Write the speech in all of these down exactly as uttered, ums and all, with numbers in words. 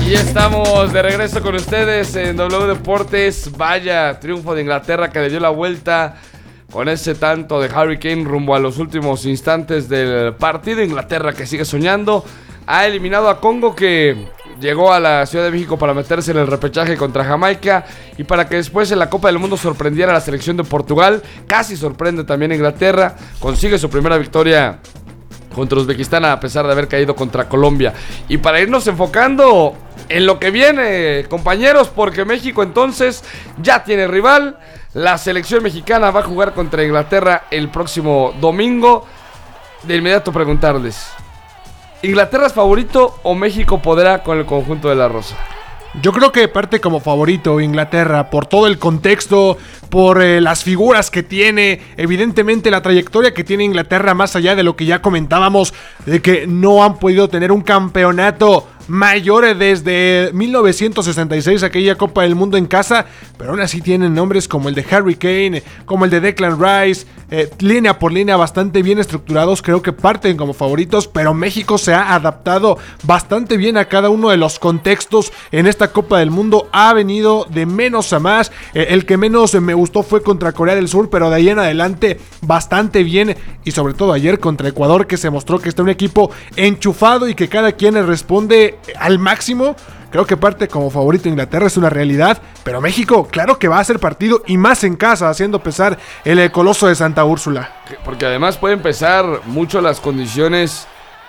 Y estamos de regreso con ustedes en W Deportes. Vaya triunfo de Inglaterra que le dio la vuelta con ese tanto de Harry Kane rumbo a los últimos instantes del partido. Inglaterra que sigue soñando. Ha eliminado a Congo, que llegó a la Ciudad de México para meterse en el repechaje contra Jamaica y para que después en la Copa del Mundo sorprendiera a la selección de Portugal. Casi sorprende también a Inglaterra. Consigue su primera victoria contra Uzbekistán a pesar de haber caído contra Colombia. Y para irnos enfocando en lo que viene, compañeros, porque México entonces ya tiene rival. La selección mexicana va a jugar contra Inglaterra el próximo domingo. De inmediato preguntarles, ¿Inglaterra es favorito o México podrá con el conjunto de la Rosa? Yo creo que parte como favorito Inglaterra por todo el contexto, por eh, las figuras que tiene, evidentemente la trayectoria que tiene Inglaterra, más allá de lo que ya comentábamos, de que no han podido tener un campeonato mayor desde mil novecientos sesenta y seis, aquella Copa del Mundo en casa, pero aún así tienen nombres como el de Harry Kane, como el de Declan Rice, eh, línea por línea bastante bien estructurados. Creo que parten como favoritos, pero México se ha adaptado bastante bien a cada uno de los contextos en esta Copa del Mundo. Ha venido de menos a más. eh, el que menos me gustó fue contra Corea del Sur, pero de ahí en adelante bastante bien, y sobre todo ayer contra Ecuador, que se mostró que está un equipo enchufado y que cada quien le responde al máximo. Creo que parte como favorito Inglaterra, es una realidad, pero México, claro que va a hacer partido, y más en casa, haciendo pesar el coloso de Santa Úrsula. Porque además pueden pesar mucho las condiciones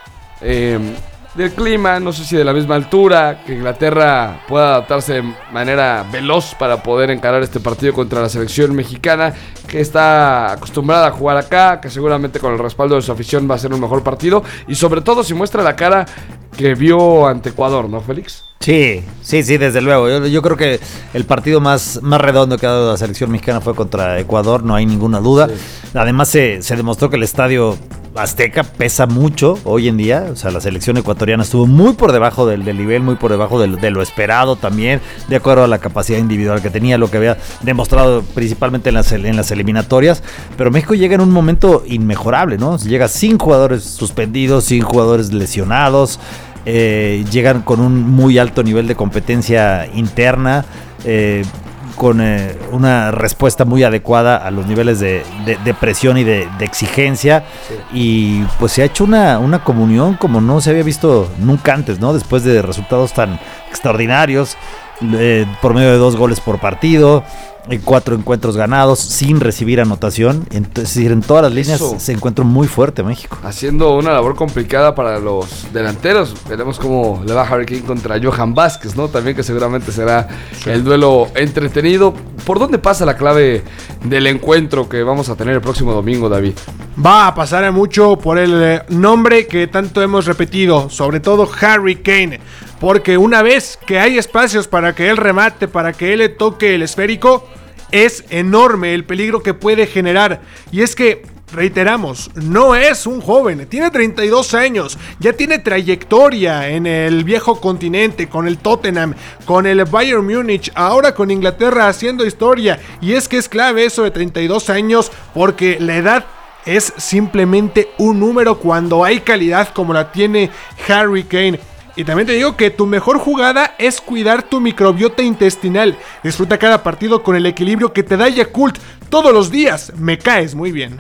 eh, del clima, no sé si de la misma altura, que Inglaterra pueda adaptarse de manera veloz para poder encarar este partido contra la selección mexicana, que está acostumbrada a jugar acá, que seguramente con el respaldo de su afición va a ser un mejor partido, y sobre todo si muestra la cara que vio ante Ecuador, ¿no, Félix? Sí, sí, sí, desde luego. Yo, yo creo que el partido más, más redondo que ha dado la selección mexicana fue contra Ecuador, no hay ninguna duda. Sí. Además se, se demostró que el estadio Azteca pesa mucho hoy en día. O sea, la selección ecuatoriana estuvo muy por debajo del, del nivel, muy por debajo del, de lo esperado también, de acuerdo a la capacidad individual que tenía, lo que había demostrado principalmente en las, en las eliminatorias. Pero México llega en un momento inmejorable, ¿no? Llega sin jugadores suspendidos, sin jugadores lesionados. Eh, llegan con un muy alto nivel de competencia interna, eh, con eh, una respuesta muy adecuada a los niveles de, de, de presión y de, de exigencia. Sí. Y pues se ha hecho una, una comunión como no se había visto nunca antes, ¿no? Después de resultados tan extraordinarios, eh, por medio de dos goles por partido, en cuatro encuentros ganados sin recibir anotación. Entonces, en todas las líneas Eso. se encuentra muy fuerte México. Haciendo una labor complicada para los delanteros. Veremos cómo le va Harry Kane contra Johan Vázquez, ¿no? También, que seguramente será sí. el duelo entretenido. ¿Por dónde pasa la clave del encuentro que vamos a tener el próximo domingo, David? Va a pasar mucho por el nombre que tanto hemos repetido, sobre todo Harry Kane. Porque una vez que hay espacios para que él remate, para que él le toque el esférico, es enorme el peligro que puede generar. Y es que, reiteramos, no es un joven, tiene treinta y dos años, ya tiene trayectoria en el viejo continente, con el Tottenham, con el Bayern Múnich, ahora con Inglaterra haciendo historia. Y es que es clave eso de treinta y dos años, porque la edad es simplemente un número cuando hay calidad como la tiene Harry Kane. Y también te digo que tu mejor jugada es cuidar tu microbiota intestinal. Disfruta cada partido con el equilibrio que te da Yakult todos los días. Me caes muy bien.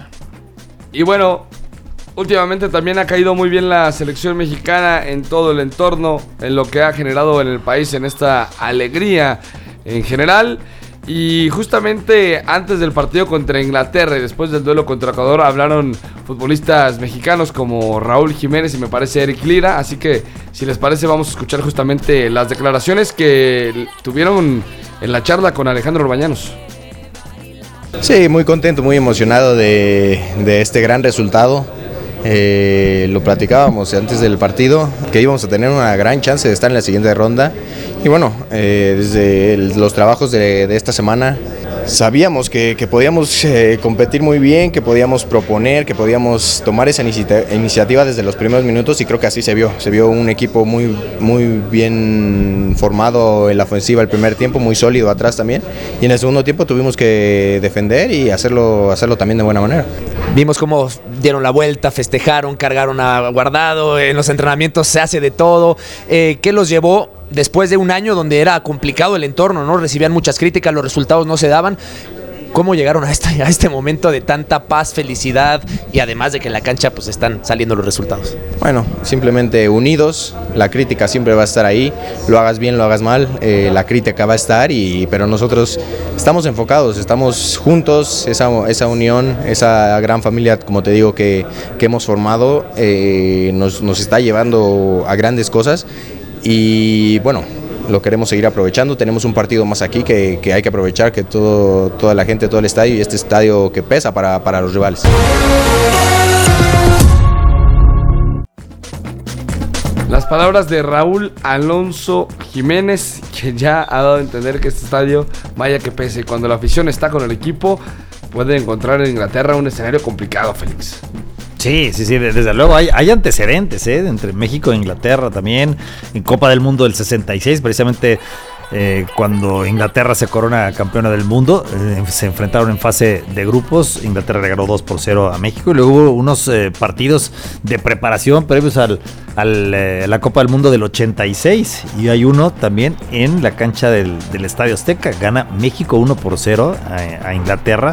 Y bueno, últimamente también ha caído muy bien la selección mexicana en todo el entorno, en lo que ha generado en el país, en esta alegría en general. Y justamente antes del partido contra Inglaterra y después del duelo contra Ecuador hablaron futbolistas mexicanos como Raúl Jiménez y me parece Eric Lira. Así que si les parece vamos a escuchar justamente las declaraciones que tuvieron en la charla con Alejandro Orbañanos. Sí, muy contento, muy emocionado de, de este gran resultado. Eh, lo platicábamos antes del partido, que íbamos a tener una gran chance de estar en la siguiente ronda. Y bueno, eh, desde el, los trabajos de, de esta semana sabíamos que, que podíamos eh, competir muy bien, que podíamos proponer, que podíamos tomar esa inicia- iniciativa desde los primeros minutos, y creo que así se vio. Se vio un equipo muy, muy bien formado en la ofensiva el primer tiempo, muy sólido atrás también, y en el segundo tiempo tuvimos que defender y hacerlo, hacerlo también de buena manera. Vimos cómo dieron la vuelta, festejaron, cargaron a Guardado, en los entrenamientos se hace de todo. Eh, ¿Qué los llevó después de un año donde era complicado el entorno, ¿no? Recibían muchas críticas, los resultados no se daban. ¿Cómo llegaron a este, a este momento de tanta paz, felicidad y además de que en la cancha pues están saliendo los resultados? Bueno, simplemente unidos, la crítica siempre va a estar ahí, lo hagas bien, lo hagas mal, eh, la crítica va a estar, y, pero nosotros estamos enfocados, estamos juntos, esa, esa unión, esa gran familia, como te digo, que, que hemos formado, eh, nos, nos está llevando a grandes cosas y bueno, lo queremos seguir aprovechando. Tenemos un partido más aquí que, que hay que aprovechar, que todo, toda la gente, todo el estadio, y este estadio que pesa para, para los rivales. Las palabras de Raúl Alonso Jiménez, que ya ha dado a entender que este estadio, vaya que pese, cuando la afición está con el equipo, puede encontrar en Inglaterra un escenario complicado, Félix. Sí, sí, sí, desde luego hay, hay antecedentes, ¿eh? Entre México e Inglaterra también, en Copa del Mundo del sesenta y seis, precisamente eh, cuando Inglaterra se corona campeona del mundo, eh, se enfrentaron en fase de grupos, Inglaterra le ganó dos por cero a México, y luego hubo unos eh, partidos de preparación previos al, al eh, la Copa del Mundo del ochenta y seis, y hay uno también en la cancha del, del Estadio Azteca, gana México uno por cero a, a Inglaterra.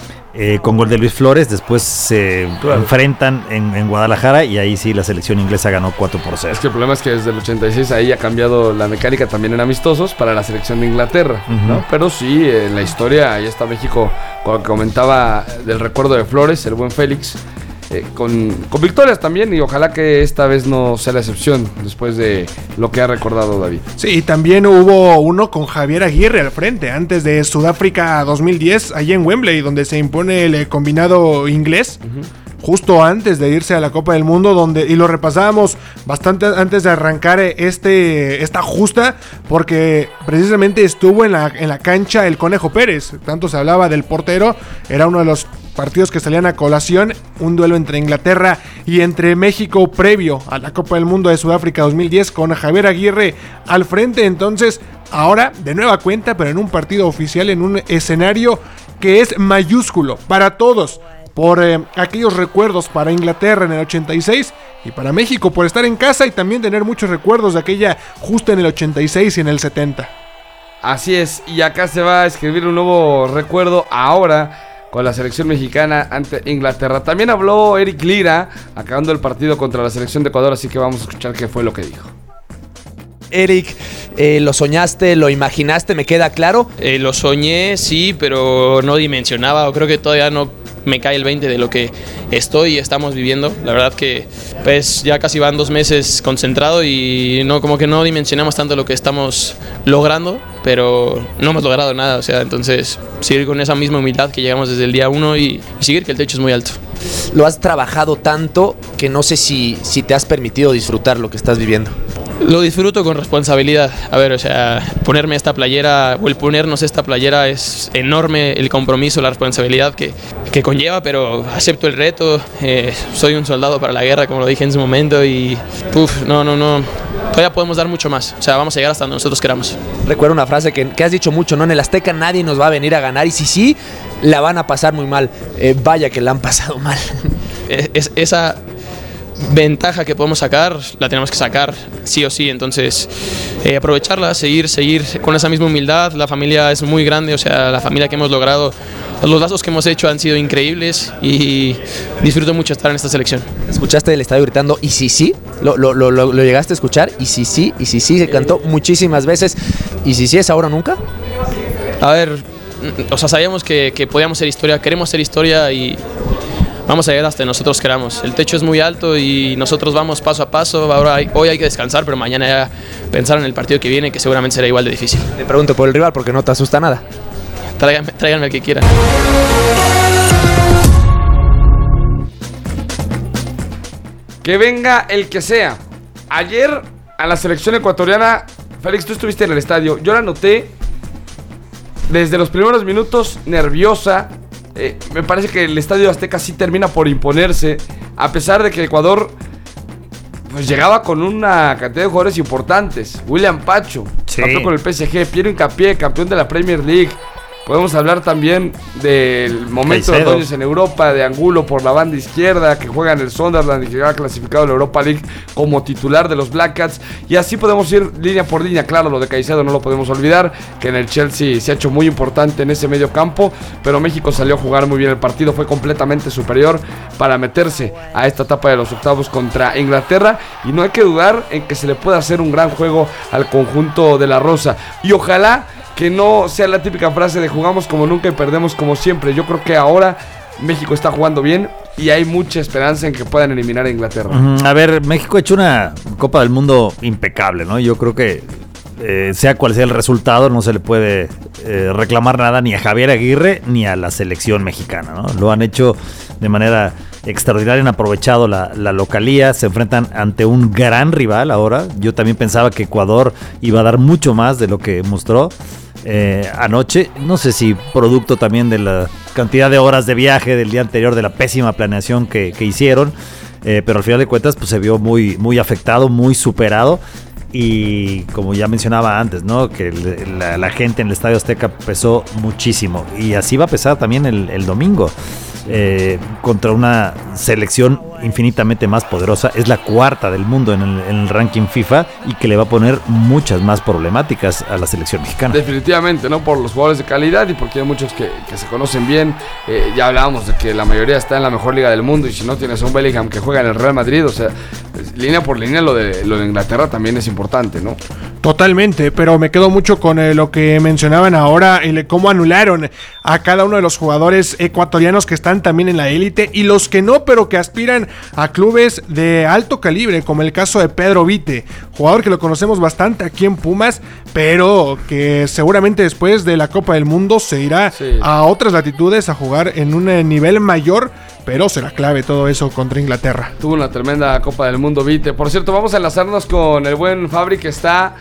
Eh, con gol de Luis Flores, después se claro. enfrentan en, en Guadalajara y ahí sí la selección inglesa ganó cuatro por cero. Es que el problema es que desde el ochenta y seis ahí ha cambiado la mecánica también en amistosos para la selección de Inglaterra, uh-huh. ¿no? Pero sí, en la historia ahí está México, como comentaba del recuerdo de Flores, el buen Félix, eh, con, con victorias también, y ojalá que esta vez no sea la excepción después de lo que ha recordado David. Sí, también hubo uno con Javier Aguirre al frente antes de Sudáfrica dos mil diez, allí en Wembley, donde se impone el combinado inglés. Uh-huh. Justo antes de irse a la Copa del Mundo, donde y lo repasábamos bastante antes de arrancar este esta justa, porque precisamente estuvo en la, en la cancha el Conejo Pérez. Tanto se hablaba del portero, era uno de los partidos que salían a colación, un duelo entre Inglaterra y entre México previo a la Copa del Mundo de Sudáfrica dos mil diez, con Javier Aguirre al frente. Entonces, ahora de nueva cuenta, pero en un partido oficial, en un escenario que es mayúsculo para todos, por eh, aquellos recuerdos para Inglaterra en el ochenta y seis y para México por estar en casa y también tener muchos recuerdos de aquella justa en el ochenta y seis y en el setenta. Así es, y acá se va a escribir un nuevo recuerdo ahora con la selección mexicana ante Inglaterra. También habló Eric Lira acabando el partido contra la selección de Ecuador, así que vamos a escuchar qué fue lo que dijo. Eric, eh, ¿lo soñaste, lo imaginaste? ¿Me queda claro? Eh, lo soñé, sí, pero no dimensionaba, creo que todavía no me cae el veinte de lo que estoy y estamos viviendo. La verdad que pues ya casi van dos meses concentrado y no, como que no dimensionamos tanto lo que estamos logrando, pero no hemos logrado nada, o sea, entonces seguir con esa misma humildad que llegamos desde el día uno y, y seguir que el techo es muy alto. Lo has trabajado tanto que no sé si, si te has permitido disfrutar lo que estás viviendo. Lo disfruto con responsabilidad. A ver, o sea, ponerme esta playera o el ponernos esta playera es enorme, el compromiso, la responsabilidad que, que conlleva, pero acepto el reto. Eh, soy un soldado para la guerra, como lo dije en su momento, y uf, no, no, no. Todavía podemos dar mucho más. O sea, vamos a llegar hasta donde nosotros queramos. Recuerdo una frase que, que has dicho mucho, ¿no? En el Azteca nadie nos va a venir a ganar y si sí, la van a pasar muy mal. Eh, vaya que la han pasado mal. es, esa ventaja que podemos sacar, la tenemos que sacar sí o sí, entonces eh, aprovecharla, seguir, seguir con esa misma humildad. La familia es muy grande, o sea, la familia que hemos logrado, los lazos que hemos hecho han sido increíbles y disfruto mucho estar en esta selección. ¿Escuchaste el estadio gritando y sí sí? ¿Lo, lo, lo, lo, lo llegaste a escuchar? Y sí sí, y sí sí, se cantó muchísimas veces. ¿Y sí sí es ahora o nunca? A ver, o sea, sabíamos que, que podíamos ser historia, queremos ser historia y vamos a llegar hasta donde nosotros queramos. El techo es muy alto y nosotros vamos paso a paso. Ahora hay, hoy hay que descansar, pero mañana ya pensar en el partido que viene, que seguramente será igual de difícil. Te pregunto por el rival porque no te asusta nada. Tráiganme, tráiganme al que quieran. Que venga el que sea. Ayer a la selección ecuatoriana, Félix, tú estuviste en el estadio. Yo la noté desde los primeros minutos nerviosa. Eh, me parece que el Estadio Azteca sí termina por imponerse, a pesar de que Ecuador pues llegaba con una cantidad de jugadores importantes. William Pacho, sí, campeón con el P S G, Piero Hincapié, campeón de la Premier League, Podemos hablar también del momento de Ordóñez en Europa, de Angulo por la banda izquierda, que juega en el Sunderland y que ha clasificado a la Europa League como titular de los Black Cats. Y así podemos ir línea por línea. Claro, lo de Caicedo no lo podemos olvidar, que en el Chelsea se ha hecho muy importante en ese medio campo, pero México salió a jugar muy bien el partido, fue completamente superior para meterse a esta etapa de los octavos contra Inglaterra, y no hay que dudar en que se le pueda hacer un gran juego al conjunto de la Rosa. Y ojalá que no sea la típica frase de jugamos como nunca y perdemos como siempre. Yo creo que ahora México está jugando bien y hay mucha esperanza en que puedan eliminar a Inglaterra. A ver, México ha hecho una Copa del Mundo impecable, ¿no? Yo creo que eh, sea cual sea el resultado, no se le puede eh, reclamar nada ni a Javier Aguirre ni a la selección mexicana, ¿no? Lo han hecho de manera extraordinaria, han aprovechado la, la localía, se enfrentan ante un gran rival ahora. Yo también pensaba que Ecuador iba a dar mucho más de lo que mostró Eh, anoche, no sé si producto también de la cantidad de horas de viaje del día anterior, de la pésima planeación que, que hicieron, eh, pero al final de cuentas pues se vio muy, muy afectado, muy superado, y como ya mencionaba antes, ¿no? Que la, la gente en el Estadio Azteca pesó muchísimo, y así va a pesar también el, el domingo. Eh, contra una selección infinitamente más poderosa, es la cuarta del mundo en el, en el ranking FIFA, y que le va a poner muchas más problemáticas a la selección mexicana. Definitivamente, ¿no? Por los jugadores de calidad y porque hay muchos que, que se conocen bien. Eh, ya hablábamos de que la mayoría está en la mejor liga del mundo, y si no tienes a un Bellingham que juega en el Real Madrid, o sea, línea por línea lo de, lo de Inglaterra también es importante, ¿no? Totalmente, pero me quedo mucho con eh, lo que mencionaban ahora, el, cómo anularon a cada uno de los jugadores ecuatorianos que están también en la élite, y los que no, pero que aspiran a clubes de alto calibre, como el caso de Pedro Vite, jugador que lo conocemos bastante aquí en Pumas, pero que seguramente después de la Copa del Mundo se irá sí. a otras latitudes a jugar en un nivel mayor, pero será clave todo eso contra Inglaterra. Tuvo una tremenda Copa del Mundo Vite. Por cierto, vamos a enlazarnos con el buen Fabri, que está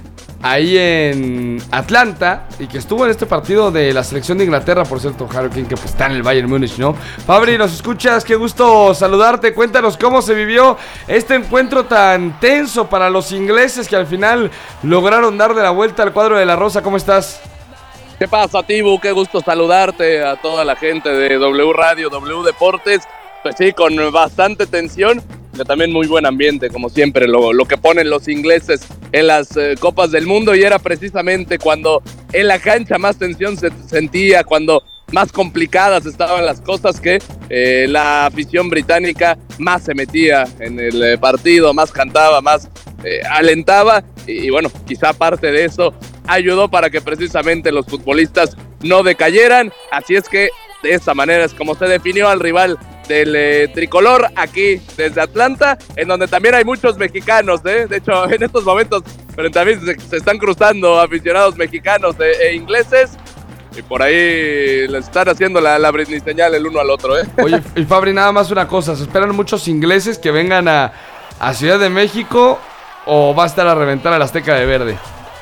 ahí en Atlanta y que estuvo en este partido de la selección de Inglaterra. Por cierto, Harry Kane, que pues está en el Bayern Múnich, ¿no? Fabri, ¿nos escuchas? Qué gusto saludarte. Cuéntanos cómo se vivió este encuentro tan tenso para los ingleses, que al final lograron darle la vuelta al cuadro de la Rosa. ¿Cómo estás? ¿Qué pasa, Tibu? Qué gusto saludarte, a toda la gente de W Radio, W Deportes. Pues sí, con bastante tensión, pero también muy buen ambiente, como siempre, lo, lo que ponen los ingleses en las eh, Copas del Mundo, y era precisamente cuando en la cancha más tensión se sentía, cuando más complicadas estaban las cosas, que eh, la afición británica más se metía en el eh, partido, más cantaba, más eh, alentaba, y, y bueno, quizá parte de eso ayudó para que precisamente los futbolistas no decayeran. Así es que de esa manera es como se definió al rival del eh, tricolor aquí desde Atlanta, en donde también hay muchos mexicanos, ¿eh? De hecho, en estos momentos frente a mí se, se están cruzando aficionados mexicanos e, e ingleses, y por ahí le están haciendo la, la Britney señal el uno al otro, ¿eh? Oye, y Fabri, nada más una cosa, ¿se esperan muchos ingleses que vengan a, a Ciudad de México, o va a estar a reventar al Azteca de verde?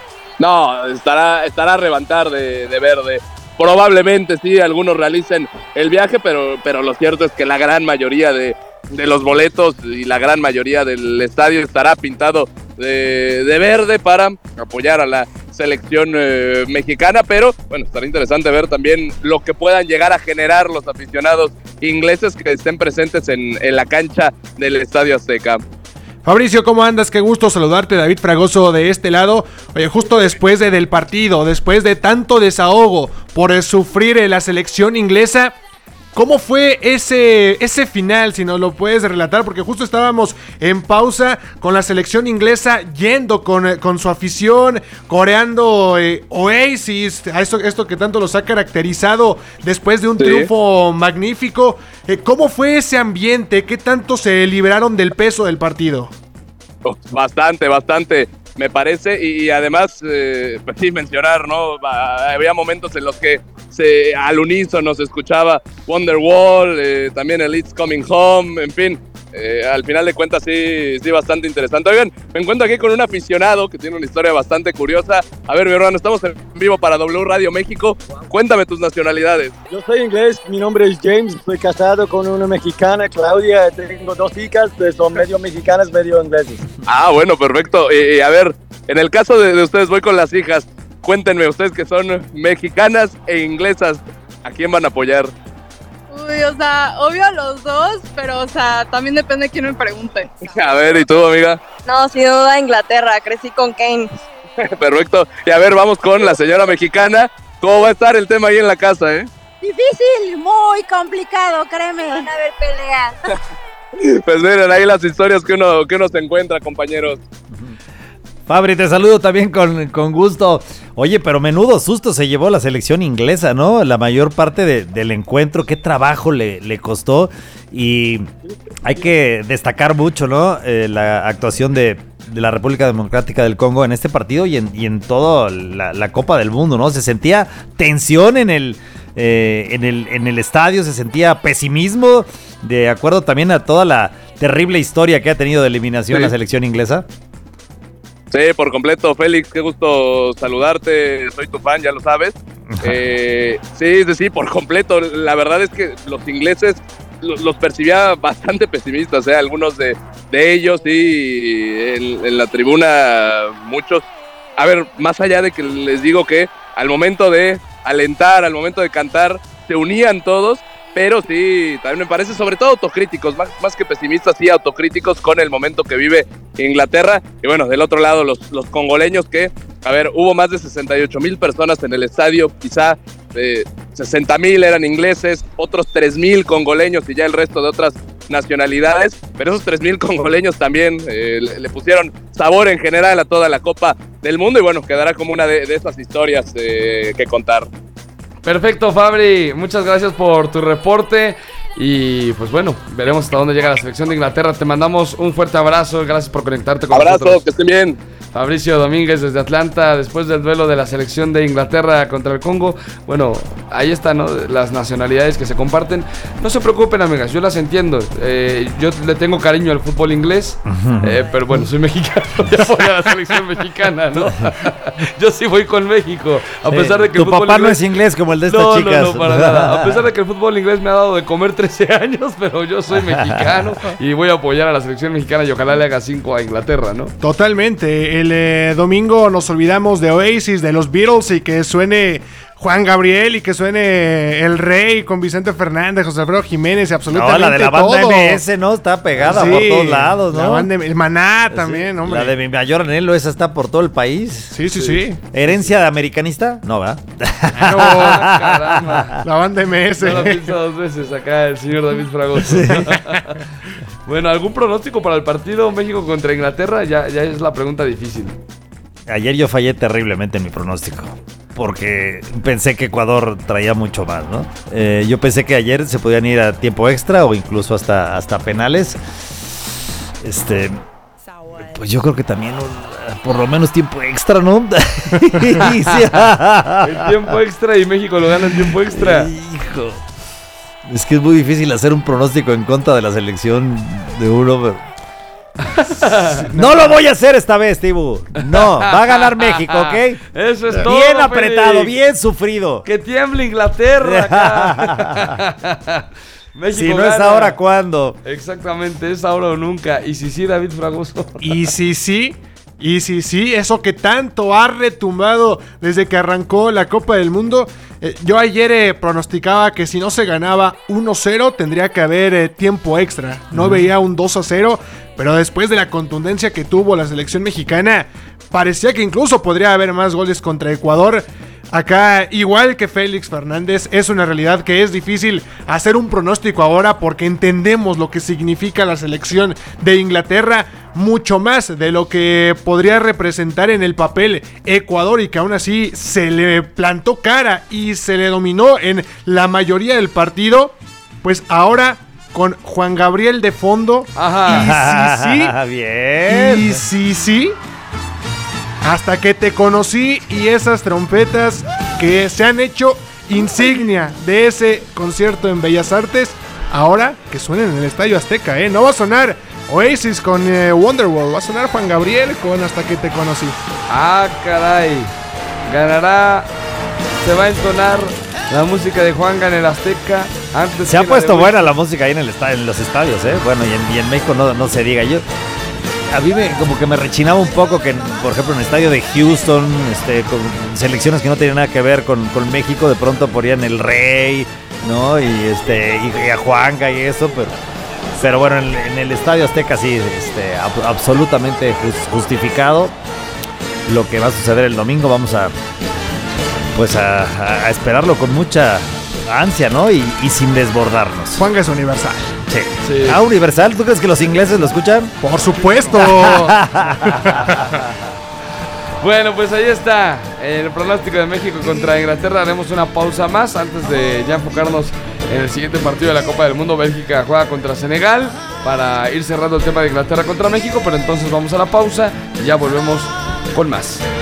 No, estará, estará a reventar de, de verde. Probablemente sí, algunos realicen el viaje, pero, pero lo cierto es que la gran mayoría de, de los boletos y la gran mayoría del estadio estará pintado de, de verde para apoyar a la selección eh, mexicana, pero bueno, estará interesante ver también lo que puedan llegar a generar los aficionados ingleses que estén presentes en, en la cancha del Estadio Azteca. Fabricio, ¿cómo andas? Qué gusto saludarte, David Fragoso de este lado. Oye, justo después de, del partido, después de tanto desahogo por el sufrir en la selección inglesa, ¿cómo fue ese, ese final? Si nos lo puedes relatar, porque justo estábamos en pausa con la selección inglesa yendo con, con su afición, coreando eh, Oasis, a esto, esto que tanto los ha caracterizado después de un sí. triunfo magnífico. Eh, ¿Cómo fue ese ambiente? ¿Qué tanto se liberaron del peso del partido? Bastante, bastante, me parece, y, y además, eh, pues sí, mencionar, ¿no? Había momentos en los que se, al unísono se escuchaba Wonderwall, eh, también el It's Coming Home, en fin, eh, al final de cuentas sí, sí, bastante interesante. Oigan, me encuentro aquí con un aficionado que tiene una historia bastante curiosa. A ver, mi hermano, estamos en vivo para W Radio México. Cuéntame tus nacionalidades. Yo soy inglés, mi nombre es James, estoy casado con una mexicana, Claudia, tengo dos hijas, son medio mexicanas, medio ingleses. Ah, bueno, perfecto. Y, y a ver, en el caso de, de ustedes, voy con las hijas. cuéntenme ustedes que son mexicanas e inglesas, ¿a quién van a apoyar? Uy, o sea, obvio a los dos, pero o sea, también depende de quién me pregunte. A ver, ¿y tú, amiga? No, sin duda Inglaterra, crecí con Kane. Perfecto. Y a ver, vamos con la señora mexicana. ¿Cómo va a estar el tema ahí en la casa, eh? Difícil, muy complicado, créeme. Van a haber peleas. Pues miren, ahí las historias que uno, que uno se encuentra, compañeros. Fabri, te saludo también con, con gusto. Oye, pero menudo susto se llevó la selección inglesa, ¿no? La mayor parte de, del encuentro, qué trabajo le, le costó. Y hay que destacar mucho, ¿no? Eh, la actuación de, de la República Democrática del Congo en este partido y en, y en toda la, la Copa del Mundo, ¿no? Se sentía tensión en el, eh, en el, en el estadio, se sentía pesimismo, de acuerdo también a toda la terrible historia que ha tenido de eliminación Sí. la selección inglesa. Sí, por completo, Félix, qué gusto saludarte, soy tu fan, ya lo sabes. Eh, sí, sí, sí, por completo. La verdad es que los ingleses los, los percibía bastante pesimistas, ¿eh? Algunos de, de ellos, sí, en, en la tribuna muchos. A ver, más allá de que les digo que al momento de alentar, al momento de cantar, se unían todos. Pero sí, también me parece, sobre todo autocríticos, más, más que pesimistas, sí autocríticos con el momento que vive Inglaterra. Y bueno, del otro lado, los, los congoleños que, a ver, hubo más de sesenta y ocho mil personas en el estadio, quizá eh, sesenta mil eran ingleses, otros tres mil congoleños y ya el resto de otras nacionalidades. Pero esos tres mil congoleños también eh, le, le pusieron sabor en general a toda la Copa del Mundo y bueno, quedará como una de, de esas historias eh, que contar. Perfecto, Fabri, muchas gracias por tu reporte y pues bueno, veremos hasta dónde llega la selección de Inglaterra. Te mandamos un fuerte abrazo, gracias por conectarte con Abrazo, nosotros. que estén bien. Fabricio Domínguez desde Atlanta, después del duelo de la selección de Inglaterra contra el Congo. Bueno, ahí están, ¿no? Las nacionalidades que se comparten. No se preocupen, amigas, yo las entiendo. Eh, yo le tengo cariño al fútbol inglés, eh, pero bueno, soy mexicano, ya voy a la selección mexicana, ¿no? Yo sí voy con México, a Sí, pesar de que tu el fútbol papá inglés... no es inglés como el de estas no, chicas. No, no, para nada. A pesar de que el fútbol inglés me ha dado de comer trece años, pero yo soy mexicano y voy a apoyar a la selección mexicana y ojalá le haga cinco a Inglaterra, ¿no? Totalmente. El eh, domingo nos olvidamos de Oasis, de los Beatles y que suene Juan Gabriel y que suene El Rey con Vicente Fernández, José Alfredo Jiménez y absolutamente No, la de la banda todo. M S, ¿no? Está pegada Sí, por todos lados, ¿no? La banda M- el Maná también, Sí, hombre. La de mi mayor anhelo, esa está por todo el país. Sí, sí, sí. ¿Herencia de americanista? No, ¿verdad? No, Caramba. la banda M S. No lo piensa dos veces acá el señor David Fragoso. Bueno, ¿algún pronóstico para el partido México contra Inglaterra? Ya, ya es la pregunta difícil. Ayer yo fallé terriblemente en mi pronóstico. Porque pensé que Ecuador traía mucho más, ¿no? Eh, yo pensé que ayer se podían ir a tiempo extra o incluso hasta, hasta penales. Este. Pues yo creo que también un- por lo menos tiempo extra, ¿no? Sí. El tiempo extra y México lo gana en tiempo extra. Hijo. Es que es muy difícil hacer un pronóstico en contra de la selección de uno, pero... No lo voy a hacer esta vez, Tibu. No, va a ganar México, ¿ok? Eso es todo. Bien apretado, Félix. bien sufrido. Que tiemble Inglaterra acá. México Si no es gana. ahora, ¿cuándo? Exactamente, es ahora o nunca. Y si sí, David Fragoso. Y sí, sí. Y sí, sí, eso que tanto ha retumbado desde que arrancó la Copa del Mundo. Eh, yo ayer eh, pronosticaba que si no se ganaba uno cero tendría que haber eh, tiempo extra. No veía un dos a cero, pero después de la contundencia que tuvo la selección mexicana, parecía que incluso podría haber más goles contra Ecuador. Acá, igual que Félix Fernández, es una realidad que es difícil hacer un pronóstico ahora porque entendemos lo que significa la selección de Inglaterra, mucho más de lo que podría representar en el papel Ecuador y que aún así se le plantó cara y se le dominó en la mayoría del partido. Pues ahora con Juan Gabriel de fondo, Ajá. y sí, sí, Bien. y sí, sí. Hasta que te conocí y esas trompetas que se han hecho insignia de ese concierto en Bellas Artes, ahora que suenen en el Estadio Azteca, ¿eh? No va a sonar Oasis con eh, Wonderwall, va a sonar Juan Gabriel con Hasta que te conocí. Ah, caray. Ganará. Se va a entonar la música de Juanga en el Azteca. Antes Se ha que la puesto de- buena la música ahí en, el esta- en los estadios, ¿eh? Bueno, y en, y en México no, no se diga. Yo a mí me, como que me rechinaba un poco que, por ejemplo, en el estadio de Houston, este, con selecciones que no tenían nada que ver con, con México, de pronto ponían el Rey, ¿no? Y este y, y a Juanga y eso, pero, pero bueno, en, en el Estadio Azteca sí, este, ab- absolutamente justificado lo que va a suceder el domingo. Vamos a pues a, a, a esperarlo con mucha ansia, ¿no? Y, y sin desbordarnos. Juanga es universal. Sí. Sí. Ah, universal. ¿Tú crees que los ingleses lo escuchan? Por supuesto. Bueno, pues ahí está el pronóstico de México contra Inglaterra. Haremos una pausa más antes de ya enfocarnos en el siguiente partido de la Copa del Mundo. Bélgica juega contra Senegal para ir cerrando el tema de Inglaterra contra México, pero entonces vamos a la pausa y ya volvemos con más.